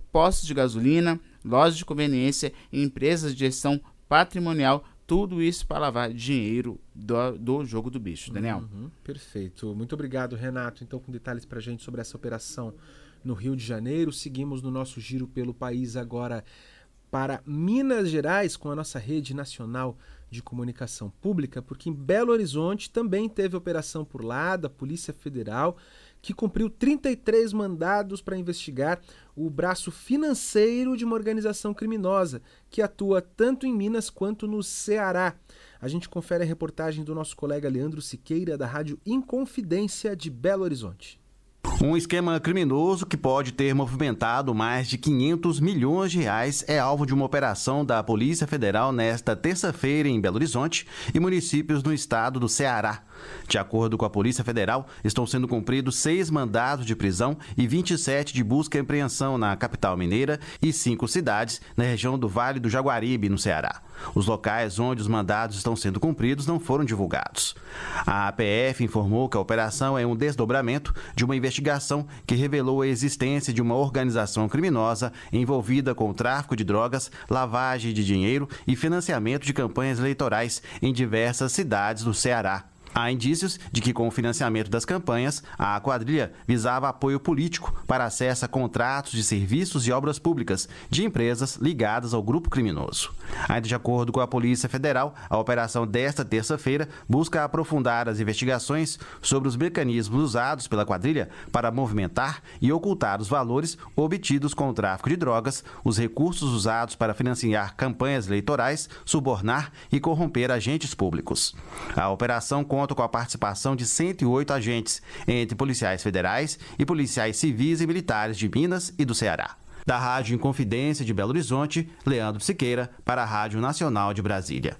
postos de gasolina, lojas de conveniência e empresas de gestão patrimonial, tudo isso para lavar dinheiro do jogo do bicho, Daniel. Perfeito. Muito obrigado, Renato. Então, com detalhes para a gente sobre essa operação no Rio de Janeiro. Seguimos no nosso giro pelo país agora para Minas Gerais com a nossa rede nacional de comunicação pública, porque em Belo Horizonte também teve operação por lá da Polícia Federal, que cumpriu 33 mandados para investigar o braço financeiro de uma organização criminosa que atua tanto em Minas quanto no Ceará. A gente confere a reportagem do nosso colega Leandro Siqueira, da Rádio Inconfidência de Belo Horizonte. Um esquema criminoso que pode ter movimentado mais de 500 milhões de reais é alvo de uma operação da Polícia Federal nesta terça-feira em Belo Horizonte e municípios no estado do Ceará. De acordo com a Polícia Federal, estão sendo cumpridos 6 mandados de prisão e 27 de busca e apreensão na capital mineira e 5 cidades na região do Vale do Jaguaribe, no Ceará. Os locais onde os mandados estão sendo cumpridos não foram divulgados. A APF informou que a operação é um desdobramento de uma investigação que revelou a existência de uma organização criminosa envolvida com o tráfico de drogas, lavagem de dinheiro e financiamento de campanhas eleitorais em diversas cidades do Ceará. Há indícios de que, com o financiamento das campanhas, a quadrilha visava apoio político para acesso a contratos de serviços e obras públicas de empresas ligadas ao grupo criminoso. Ainda de acordo com a Polícia Federal, a operação desta terça-feira busca aprofundar as investigações sobre os mecanismos usados pela quadrilha para movimentar e ocultar os valores obtidos com o tráfico de drogas, os recursos usados para financiar campanhas eleitorais, subornar e corromper agentes públicos. A operação conta com a participação de 108 agentes, entre policiais federais e policiais civis e militares de Minas e do Ceará. Da Rádio Inconfidência de Belo Horizonte, Leandro Siqueira, para a Rádio Nacional de Brasília.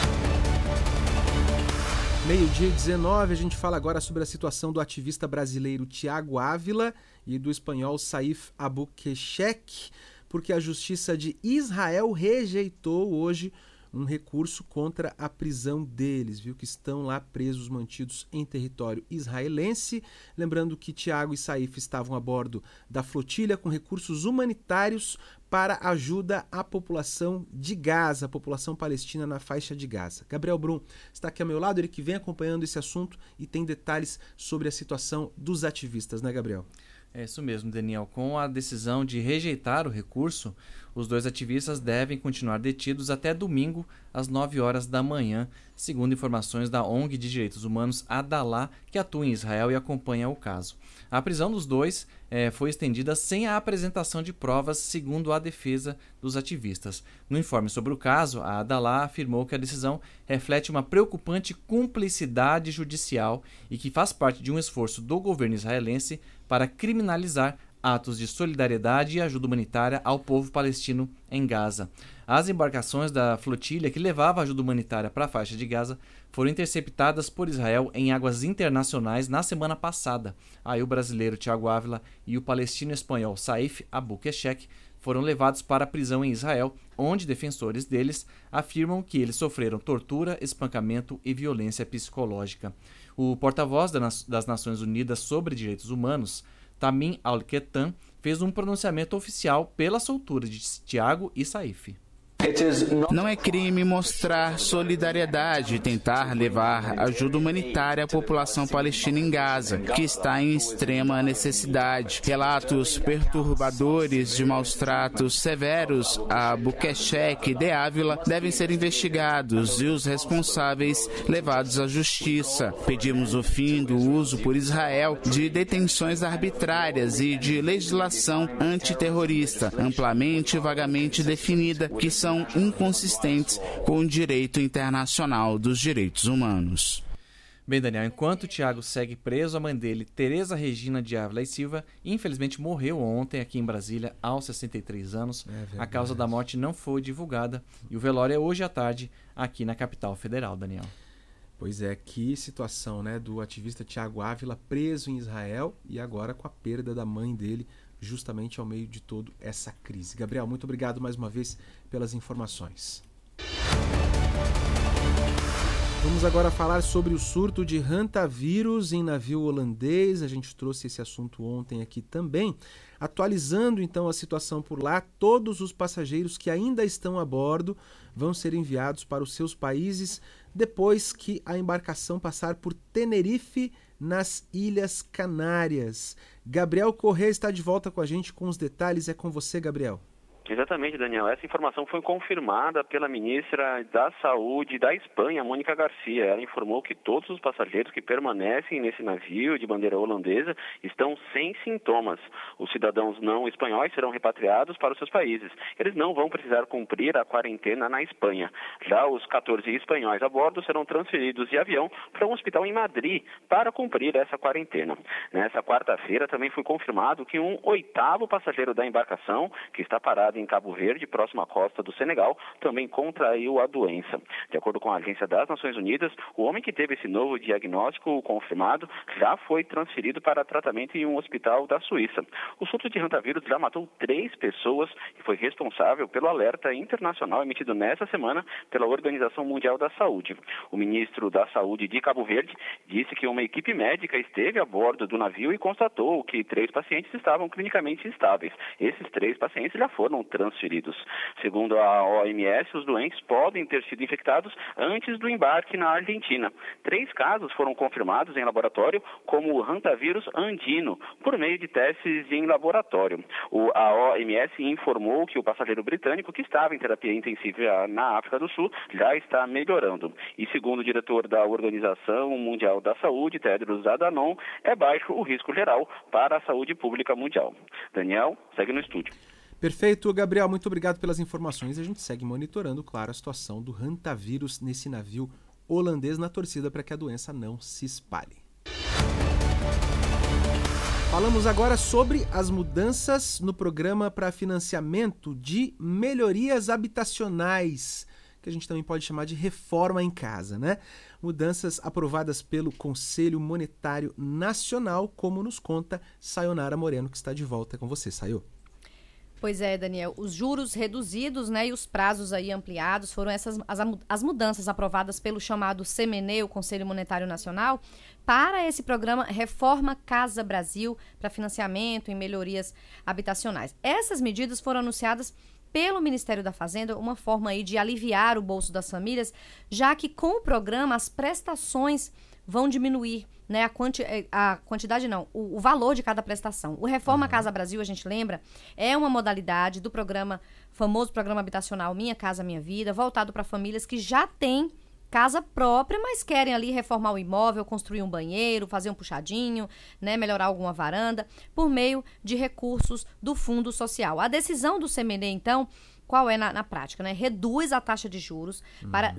12:19, a gente fala agora sobre a situação do ativista brasileiro Tiago Ávila e do espanhol Saif Albuquerque, porque a Justiça de Israel rejeitou hoje um recurso contra a prisão deles, viu, que estão lá presos, mantidos em território israelense. Lembrando que Tiago e Saif estavam a bordo da flotilha com recursos humanitários para ajuda à população de Gaza, a população palestina na faixa de Gaza. Gabriel Brum está aqui ao meu lado, ele que vem acompanhando esse assunto e tem detalhes sobre a situação dos ativistas, né, Gabriel? É isso mesmo, Daniel. Com a decisão de rejeitar o recurso, os 2 ativistas devem continuar detidos até domingo, às 9 horas da manhã, segundo informações da ONG de Direitos Humanos Adalá, que atua em Israel e acompanha o caso. A prisão dos 2 foi estendida sem a apresentação de provas, segundo a defesa dos ativistas. No informe sobre o caso, a Adalá afirmou que a decisão reflete uma preocupante cumplicidade judicial e que faz parte de um esforço do governo israelense para criminalizar atos de solidariedade e ajuda humanitária ao povo palestino em Gaza. As embarcações da flotilha que levava ajuda humanitária para a faixa de Gaza foram interceptadas por Israel em águas internacionais na semana passada. Aí o brasileiro Tiago Ávila e o palestino-espanhol Saif Albuquerque foram levados para a prisão em Israel, onde defensores deles afirmam que eles sofreram tortura, espancamento e violência psicológica. O porta-voz das Nações Unidas sobre Direitos Humanos, Tamim Al-Ketan, fez um pronunciamento oficial pela soltura de Tiago e Saif. Não é crime mostrar solidariedade e tentar levar ajuda humanitária à população palestina em Gaza, que está em extrema necessidade. Relatos perturbadores de maus-tratos severos a Albuquerque e de Ávila devem ser investigados e os responsáveis levados à justiça. Pedimos o fim do uso por Israel de detenções arbitrárias e de legislação antiterrorista amplamente e vagamente definida, que são inconsistentes com o direito internacional dos direitos humanos. Bem, Daniel, enquanto o Tiago segue preso, a mãe dele, Tereza Regina de Ávila e Silva, infelizmente morreu ontem aqui em Brasília, aos 63 anos. A causa da morte não foi divulgada e o velório é hoje à tarde aqui na capital federal, Daniel. Pois é, que situação, né, do ativista Tiago Ávila preso em Israel e agora com a perda da mãe dele, justamente ao meio de toda essa crise. Gabriel, muito obrigado mais uma vez pelas informações. Vamos agora falar sobre o surto de hantavírus em navio holandês. A gente trouxe esse assunto ontem aqui também. Atualizando então a situação por lá, todos os passageiros que ainda estão a bordo vão ser enviados para os seus países depois que a embarcação passar por Tenerife, nas Ilhas Canárias. Gabriel Corrêa está de volta com a gente com os detalhes. É com você, Gabriel. Exatamente, Daniel. Essa informação foi confirmada pela ministra da Saúde da Espanha, Mônica Garcia. Ela informou que todos os passageiros que permanecem nesse navio de bandeira holandesa estão sem sintomas. Os cidadãos não espanhóis serão repatriados para os seus países. Eles não vão precisar cumprir a quarentena na Espanha. Já os 14 espanhóis a bordo serão transferidos de avião para um hospital em Madrid para cumprir essa quarentena. Nessa quarta-feira também foi confirmado que um 8º passageiro da embarcação, que está parado em Cabo Verde, próximo à costa do Senegal, também contraiu a doença. De acordo com a Agência das Nações Unidas, o homem que teve esse novo diagnóstico confirmado já foi transferido para tratamento em um hospital da Suíça. O surto de hantavírus já matou 3 pessoas e foi responsável pelo alerta internacional emitido nesta semana pela Organização Mundial da Saúde. O ministro da Saúde de Cabo Verde disse que uma equipe médica esteve a bordo do navio e constatou que 3 pacientes estavam clinicamente estáveis. Esses 3 pacientes já foram transferidos. Segundo a OMS, os doentes podem ter sido infectados antes do embarque na Argentina. 3 casos foram confirmados em laboratório como o hantavírus andino, por meio de testes em laboratório. A OMS informou que o passageiro britânico que estava em terapia intensiva na África do Sul já está melhorando. E segundo o diretor da Organização Mundial da Saúde, Tedros Adhanom, é baixo o risco geral para a saúde pública mundial. Daniel, segue no estúdio. Perfeito, Gabriel, muito obrigado pelas informações. A gente segue monitorando, claro, a situação do hantavírus nesse navio holandês na torcida para que a doença não se espalhe. Falamos agora sobre as mudanças no programa para financiamento de melhorias habitacionais, que a gente também pode chamar de reforma em casa, né? Mudanças aprovadas pelo Conselho Monetário Nacional, como nos conta Sayonara Moreno, que está de volta com você, Sayo. Pois é, Daniel, os juros reduzidos, né, e os prazos aí ampliados foram as mudanças aprovadas pelo chamado CMN, o Conselho Monetário Nacional, para esse programa Reforma Casa Brasil, para financiamento e melhorias habitacionais. Essas medidas foram anunciadas pelo Ministério da Fazenda, uma forma aí de aliviar o bolso das famílias, já que com o programa as prestações vão diminuir, né? A quantidade não, o valor de cada prestação. O Reforma Casa Brasil, a gente lembra, é uma modalidade do famoso programa habitacional Minha Casa Minha Vida, voltado para famílias que já têm casa própria, mas querem ali reformar o imóvel, construir um banheiro, fazer um puxadinho, né, melhorar alguma varanda, por meio de recursos do Fundo Social. A decisão do CMN, então, qual é na prática, né? Reduz a taxa de juros para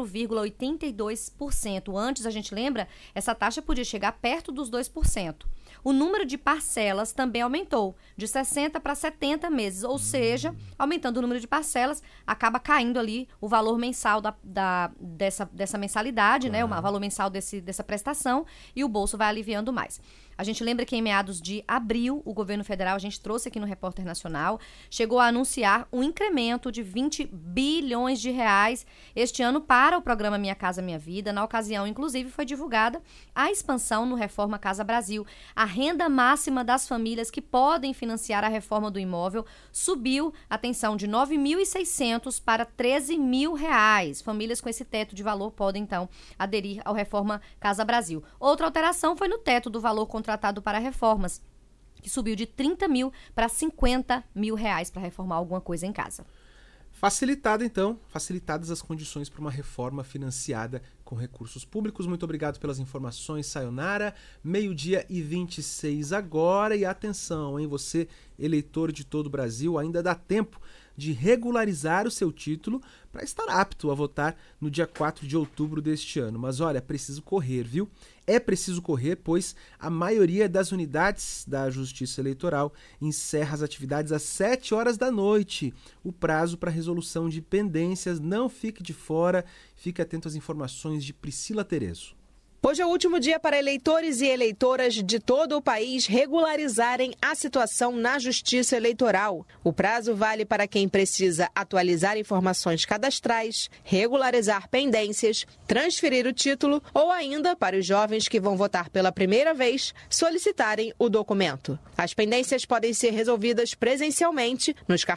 0,82%. Antes, a gente lembra, essa taxa podia chegar perto dos 2%. O número de parcelas também aumentou, de 60 para 70 meses, ou seja, aumentando o número de parcelas, acaba caindo ali o valor mensal dessa mensalidade, né? O valor mensal dessa prestação, e o bolso vai aliviando mais. A gente lembra que em meados de abril, o governo federal, a gente trouxe aqui no Repórter Nacional, chegou a anunciar um incremento de 20 bilhões de reais este ano para o programa Minha Casa Minha Vida. Na ocasião, inclusive, foi divulgada a expansão no Reforma Casa Brasil. A renda máxima das famílias que podem financiar a reforma do imóvel subiu, atenção, de R$ 9.600 para R$ 13.000. Famílias com esse teto de valor podem, então, aderir ao Reforma Casa Brasil. Outra alteração foi no teto do valor contratado para reformas, que subiu de 30 mil para 50 mil reais para reformar alguma coisa em casa. Facilitadas as condições para uma reforma financiada com recursos públicos. Muito obrigado pelas informações, Sayonara. 12:26 agora. E atenção, hein? Você, eleitor de todo o Brasil, ainda dá tempo de regularizar o seu título para estar apto a votar no dia 4 de outubro deste ano. Mas olha, é preciso correr, viu? É preciso correr, pois a maioria das unidades da Justiça Eleitoral encerra as atividades às 7 horas da noite. O prazo para resolução de pendências. Não fique de fora. Fique atento às informações de Priscila Terezo. Hoje é o último dia para eleitores e eleitoras de todo o país regularizarem a situação na Justiça Eleitoral. O prazo vale para quem precisa atualizar informações cadastrais, regularizar pendências, transferir o título ou ainda para os jovens que vão votar pela primeira vez solicitarem o documento. As pendências podem ser resolvidas presencialmente nos cartórios